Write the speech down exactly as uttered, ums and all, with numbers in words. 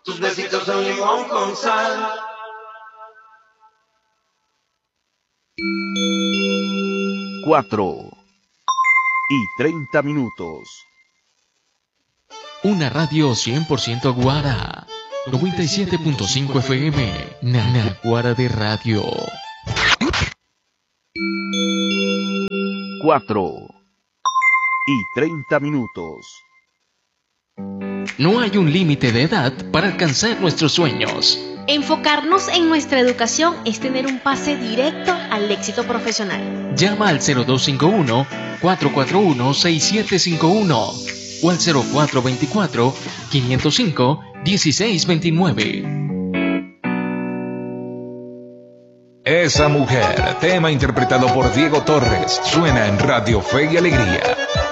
tus besitos son limón con sal. Cuatro y treinta minutos. Una radio cien por ciento Guara. noventa y siete punto cinco F M. Naguará de Radio. Cuatro y treinta minutos. No hay un límite de edad para alcanzar nuestros sueños. Enfocarnos en nuestra educación es tener un pase directo al éxito profesional. Llama al cero dos cinco uno, cuatro cuatro uno, seis siete cinco uno o al cero cuatro dos cuatro, cinco cero cinco, uno seis dos nueve. Esa mujer, tema interpretado por Diego Torres, suena en Radio Fe y Alegría.